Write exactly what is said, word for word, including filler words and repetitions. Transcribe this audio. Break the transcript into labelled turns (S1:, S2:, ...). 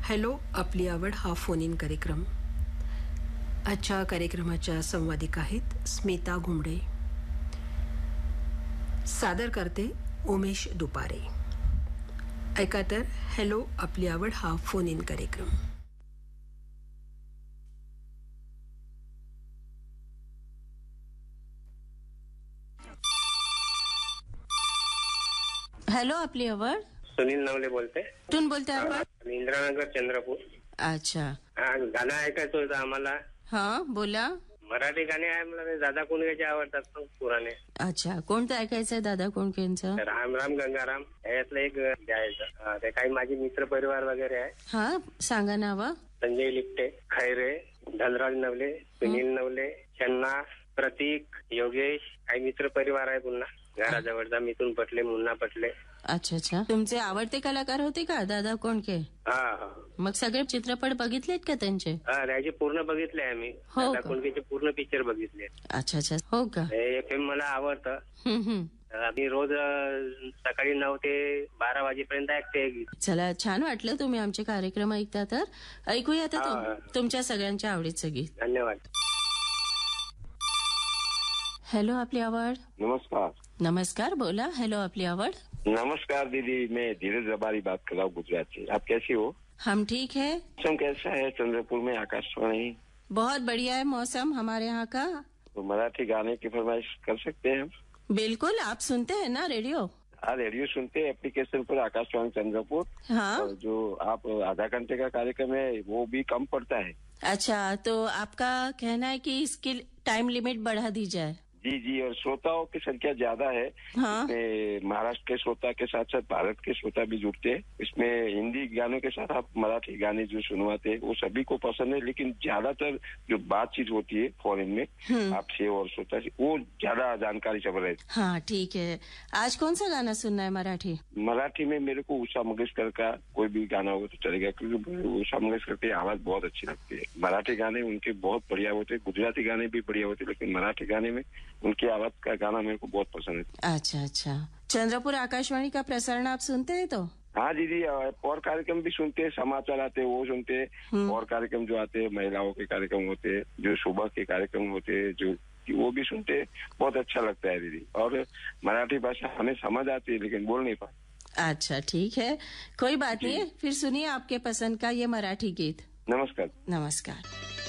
S1: Hello आपली आवड हा फोन इन कार्यक्रम. आजच्या कार्यक्रमाच्या संवादिका आहेत स्मिता घुमडे. सादर करते उमेश दुपारे. ऐका तर हॅलो आपली आवड हा फोन इन कार्यक्रम.
S2: हॅलो आपली आवड.
S3: सुनील नवले बोलते.
S2: कुठून बोलते आपण?
S3: इंद्रानगर चंद्रपूर.
S2: अच्छा.
S3: हा गाणं ऐकायचं होतं आम्हाला.
S2: हा बोला.
S3: मराठी गाणे आहे मला ते दादा कोंडकेचे आवडतात पण पुराणे.
S2: अच्छा कोणतं ऐकायचंय दादा कोंडकेंचं?
S3: राम राम गंगाराम यातलं एक द्यायचं. ते काही माझे मित्र परिवार वगैरे आहे.
S2: हा सांगा नाव.
S3: संजय लिप्टे, खैरे, धनराज नवले, सुनील नवले, चन्ना, प्रतीक, योगेश, काही मित्र परिवार आहे पुन्हा घराजवळचा. मिथून पटले, मुन्ना पटले.
S2: अच्छा अच्छा. तुमचे आवडते कलाकार होते का दादा कोंडके?
S3: हा हा.
S2: मग सगळे चित्रपट बघितलेत का त्यांचे?
S3: हा त्याचे पूर्ण बघितले आम्ही.
S2: हो
S3: दादा
S2: का?
S3: कोंडकेचे पूर्ण पिक्चर बघितले.
S2: अच्छा अच्छा. हो का?
S3: हे फिल्म मला आवडतं.
S2: हम्म हम्म.
S3: आम्ही रोज अ, सकाळी नऊ ते बारा वाजेपर्यंत ऐकते गीत.
S2: चला छान वाटलं तुम्ही आमचे कार्यक्रम ऐकता तर. ऐकूया आता
S3: हा.
S2: तुम- तुमच्या सगळ्यांच्या आवडीचं गीत.
S3: धन्यवाद.
S2: हॅलो आपली आवड.
S4: नमस्कार.
S2: नमस्कार बोला. हॅलो आपली आवड.
S4: नमस्कार दीदी, मैं धीरज जबारी बात कर रहा हूँ गुजरात से. आप कैसी हो?
S2: हम ठीक है.
S4: मौसम कैसा है चंद्रपुर में? आकाशवाणी
S2: बहुत बढ़िया है मौसम हमारे यहाँ का.
S4: तो मराठी गाने की फरमाइश कर सकते हैं हम?
S2: बिल्कुल. आप सुनते हैं ना रेडियो?
S4: हाँ, रेडियो सुनते हैं एप्लीकेशन पर आकाशवाणी चंद्रपुर.
S2: हाँ.
S4: और जो आप आधा घंटे का कार्यक्रम है वो भी कम पड़ता है.
S2: अच्छा तो आपका कहना है कि इसकी टाइम लिमिट बढ़ा दी जाए?
S4: जी जी. और श्रोताओं की संख्या ज्यादा है.
S2: हाँ.
S4: इसमें महाराष्ट्र के श्रोता के साथ साथ भारत के श्रोता भी जुड़ते हैं. इसमें हिंदी गानों के साथ आप मराठी गाने जो सुनवाते हैं वो सभी को पसंद है. लेकिन ज्यादातर जो बातचीत होती है फॉरेन में आपसे और श्रोता से, वो ज्यादा जानकारी सब रहे.
S2: हाँ ठीक है. आज कौन सा गाना सुनना है मराठी?
S4: मराठी में मेरे को उषा मंगेशकर का कोई भी गाना होगा तो चलेगा, क्योंकि उषा मंगेशकर की आवाज बहुत अच्छी लगती है. मराठी गाने उनके बहुत बढ़िया होते हैं, गुजराती गाने भी बढ़िया होते हैं, लेकिन मराठी गाने में उनकी आवाज का गाना मेरे को बहुत पसंद है.
S2: अच्छा अच्छा. चंद्रपुर आकाशवाणी का प्रसारण आप सुनते हैं तो?
S4: हाँ दीदी, और कार्यक्रम भी सुनते हैं, समाचार आते हैं वो सुनते हैं, और कार्यक्रम जो आते हैं महिलाओं के कार्यक्रम होते हैं, जो सुबह के कार्यक्रम होते हैं जो वो भी सुनते हैं. बहुत अच्छा लगता है दीदी. और मराठी भाषा हमें समझ आती है लेकिन बोल नहीं पाते.
S2: अच्छा ठीक है, कोई बात नहीं है. फिर सुनिए आपके पसंद का ये मराठी गीत.
S4: नमस्कार.
S2: नमस्कार.